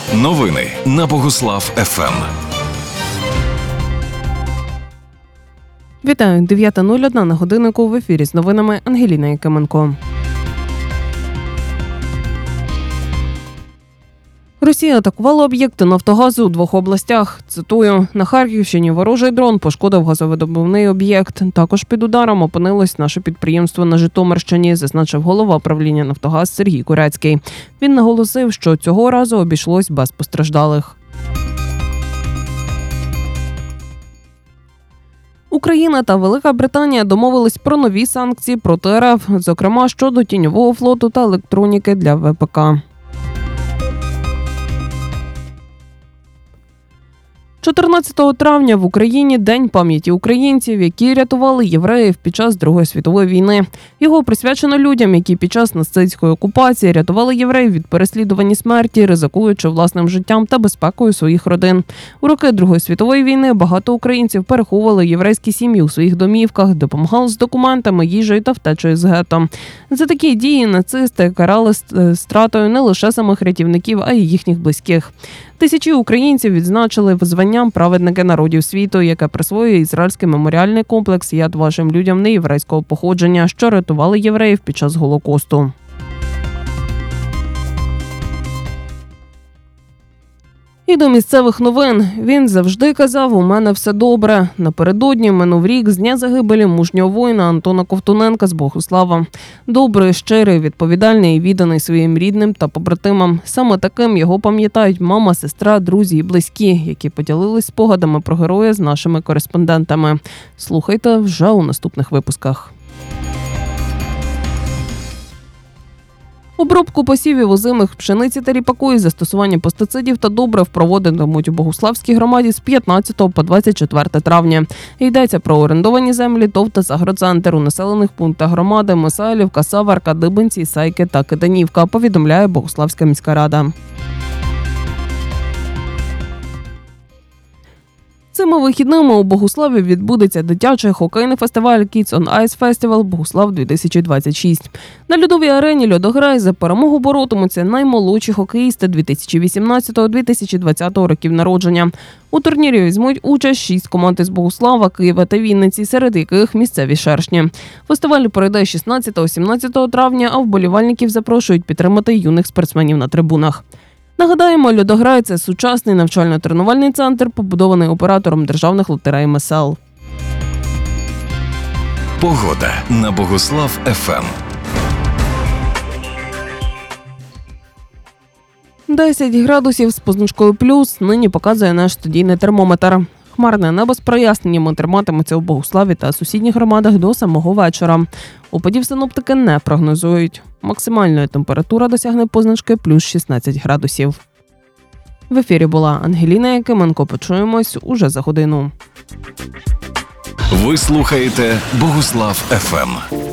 Новини на Богуслав ФМ. Вітаю, 9:01 на годиннику, в ефірі з новинами Ангеліна Якименко. Росія атакувала об'єкти Нафтогазу у двох областях. Цитую, на Харківщині ворожий дрон пошкодив газовидобувний об'єкт. Також під ударом опинилось наше підприємство на Житомирщині, зазначив голова правління «Нафтогаз» Сергій Куряцький. Він наголосив, що цього разу обійшлось без постраждалих. Україна та Велика Британія домовились про нові санкції проти РФ, зокрема щодо тіньового флоту та електроніки для ВПК. 14 травня в Україні День пам'яті українців, які рятували євреїв під час Другої світової війни. Його присвячено людям, які під час нацистської окупації рятували євреїв від переслідувань і смерті, ризикуючи власним життям та безпекою своїх родин. У роки Другої світової війни багато українців переховували єврейські сім'ї у своїх домівках, допомагали з документами, їжею та втечею з гетто. За такі дії нацисти карали стратою не лише самих рятівників, а й їхніх близьких. Тисячі українців відзначили званням праведники народів світу, яке присвоює ізраїльський меморіальний комплекс «Яд вашим людям неєврейського походження», що рятували євреїв під час Голокосту. І до місцевих новин. Він завжди казав, у мене все добре. Напередодні минув рік з дня загибелі мужнього воїна Антона Ковтуненка з Богуслава. Добрий, щирий, відповідальний і відданий своїм рідним та побратимам. Саме таким його пам'ятають мама, сестра, друзі і близькі, які поділились спогадами про героя з нашими кореспондентами. Слухайте вже у наступних випусках. Обробку посівів озимих пшениці та ріпаку із застосуванням пестицидів та добрив проводитимуть у Богуславській громаді з 15 по 24 травня. Йдеться про орендовані землі ТОВ та Агроцентр у населених пунктах громади Мисайлівка, Саварка, Дибенці, Сайки та Киданівка, повідомляє Богуславська міська рада. Цими вихідними у Богуславі відбудеться дитячий хокейний фестиваль Kids on Ice Festival Богуслав-2026. На льодовій арені «Льодограй» за перемогу боротимуться наймолодші хокеїсти 2018-2020 років народження. У турнірі візьмуть участь 6 команд із Богуслава, Києва та Вінниці, серед яких місцеві шершні. Фестиваль пройде 16-17 травня, а вболівальників запрошують підтримати юних спортсменів на трибунах. Нагадаємо, «Льодограй» – це сучасний навчально-тренувальний центр, побудований оператором державних лотерей МСЛ. Погода на Богуслав ФМ. 10 градусів з позначкою плюс нині показує наш студійний термометр. Хмарне небо з проясненнями триматиметься у Богуславі та сусідніх громадах до самого вечора. Опадів синоптики не прогнозують. Максимальна температура досягне позначки плюс 16 градусів. В ефірі була Ангеліна Якименко. Почуємось уже за годину. Ви слухаєте Богуслав ФМ.